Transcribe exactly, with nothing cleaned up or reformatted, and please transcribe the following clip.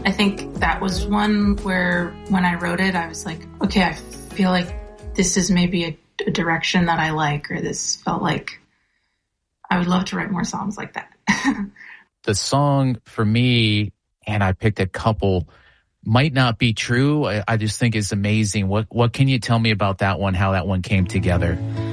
I think that was one where when I wrote it, I was like, okay, I feel like this is maybe a, a direction that I like, or this felt like I would love to write more songs like that. The song for me, and I picked a couple, Might Not Be True. I, I just think is amazing. What what can you tell me about that one, how that one came together?